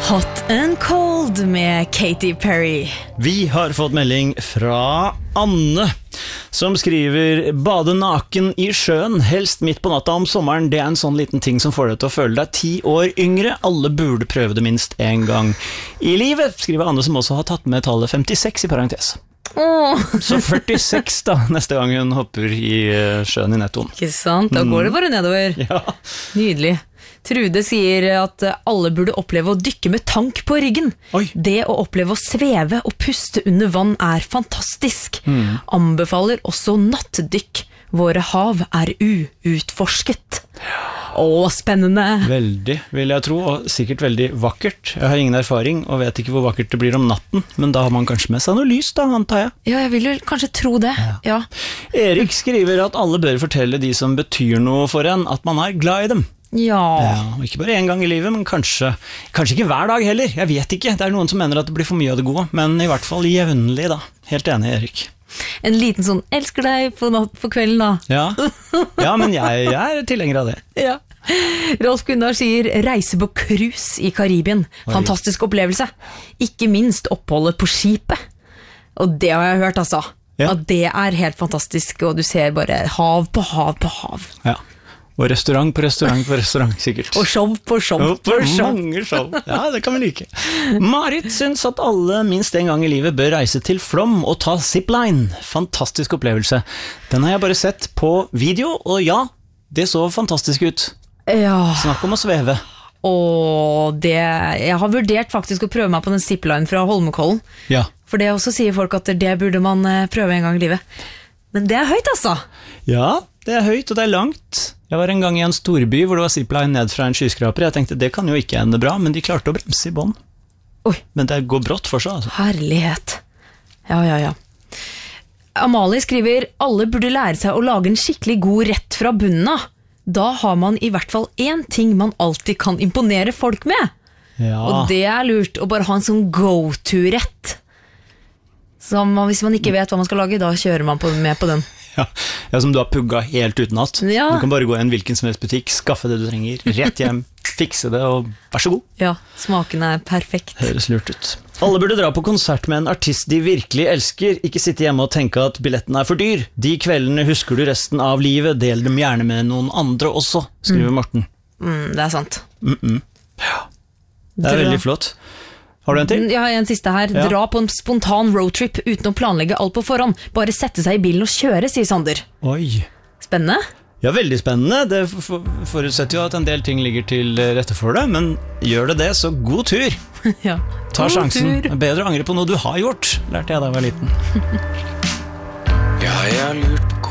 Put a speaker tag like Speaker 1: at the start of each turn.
Speaker 1: Hot and Cold med Katy Perry.
Speaker 2: Vi har fått melding fra Anne, som skriver: bade naken i sjøen, helst midt på natta om sommeren. Det er en sånn liten ting som får deg til å føle deg 10 år yngre. Alle burde prøve det minst en gang i livet, skriver Anne, som også har tatt med tallet 56 i parentes. Så 46 da, neste gang hun hopper i sjøen i nettoen.
Speaker 1: Ikke sant, da går det bare nedover.
Speaker 2: Ja.
Speaker 1: Nydelig. Trude sier at alle burde oppleve å dykke med tank på ryggen.
Speaker 2: Oi.
Speaker 1: Det å oppleve å sveve og puste under vann er fantastisk. Anbefaler også nattdykk. Våre hav er uutforsket. Spennende.
Speaker 2: Veldig, vil jeg tro, og sikkert veldig vakkert. Jeg har ingen erfaring og vet ikke hvor vakkert det blir om natten, men da har man kanskje med seg noe lys da, antar jeg.
Speaker 1: Ja, jeg vil jo kanskje tro det. Ja.
Speaker 2: Erik skriver at alle bør fortelle de som betyr noe for en, at man er glad i dem.
Speaker 1: Ja,
Speaker 2: ikke bare en gang i livet, men kanskje ikke hver dag heller. Jeg vet ikke, det er noen som mener at det blir for mye av det gode, men i hvert fall jevnlig da. Helt enig, Erik.
Speaker 1: En liten sånn, elsker deg på kvelden da.
Speaker 2: Ja, men jeg er tilhenger av det.
Speaker 1: Ja. Rolf Gunnar sier reise på cruise i Karibien. Fantastisk opplevelse. Ikke minst oppholdet på skipet. Og det har jeg hørt altså.
Speaker 2: Ja.
Speaker 1: At det er helt fantastisk, og du ser bare hav på hav på hav.
Speaker 2: Ja. Og restaurant på restaurant på restaurant, sikkert.
Speaker 1: Og show på show på show.
Speaker 2: Mange show. Ja, det kan vi like. Marit synes at alle minst en gang i livet bør reise til Flåm og ta zipline. Fantastisk opplevelse. Den har jeg bare sett på video, og ja, det så fantastisk ut.
Speaker 1: Ja.
Speaker 2: Snakk om å sveve.
Speaker 1: Jeg har vurdert faktisk å prøve meg på den zipline fra Holmenkollen.
Speaker 2: Ja.
Speaker 1: For det også sier folk at det burde man prøve en gang i livet. Men det er høyt altså. Ja,
Speaker 2: det er høyt, og det er langt. Jeg var en gang i en storby hvor det var zipline ned fra en skyskraper. Jeg tenkte, det kan jo ikke ende bra, men de klarte å bremse i bånd.
Speaker 1: Oi.
Speaker 2: Men det går brått for seg, altså.
Speaker 1: Herlighet. Ja. Amalie skriver, alle burde lære seg å lage en skikkelig god rett fra bunnen av. Da har man i hvert fall en ting man alltid kan imponere folk med.
Speaker 2: Ja.
Speaker 1: Og det er lurt å bare ha en sånn go-to-rett. Så hvis man ikke vet hva man skal lage, da kjører man med på den.
Speaker 2: Ja, som du har pugga helt utenat.
Speaker 1: Ja.
Speaker 2: Du kan bare gå i en hvilken som helst butikk, skaffe det du trenger, rett hjem, fikse det, og vær så god.
Speaker 1: Ja, smaken er perfekt.
Speaker 2: Høres lurt ut. Alle burde dra på konsert med en artist de virkelig elsker, ikke sitte hjemme og tenke at billetten er for dyr. De kveldene husker du resten av livet, del dem gjerne med noen andre også, skriver Morten.
Speaker 1: Det er sant.
Speaker 2: Ja, det er veldig flott. Har du en til?
Speaker 1: Jeg har en siste her.
Speaker 2: Ja.
Speaker 1: Dra på en spontan roadtrip uten å planlegge alt på forhånd. Bare sette seg i bilen og kjøre, sier Sander.
Speaker 2: Oi.
Speaker 1: Spennende?
Speaker 2: Ja, veldig spennende. Det forutsetter jo at en del ting ligger til rette for det, men gjør det, så god tur.
Speaker 1: Ja.
Speaker 2: Ta sjansen. Bedre å angre på noe du har gjort, lærte jeg da jeg var liten.
Speaker 3: Ja, jeg har lurt